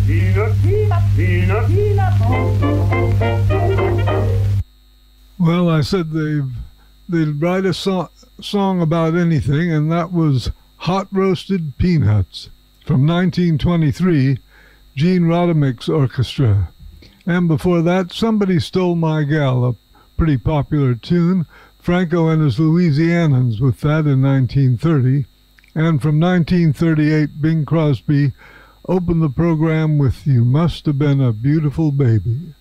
Peanut, peanut, peanut, peanut. Well, I said they'd write a song about anything, and that was Hot Roasted Peanuts from 1923, Gene Rodemick's orchestra. And before that, Somebody Stole My Gal, a pretty popular tune, Franco and his Louisianans with that in 1930. And from 1938, Bing Crosby opened the program with You Must Have Been a Beautiful Baby.